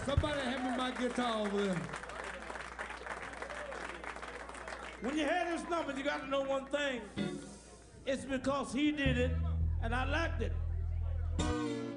Somebody hand me my guitar over there. When you hear this number, you got to know one thing. It's because he did it, and I liked it.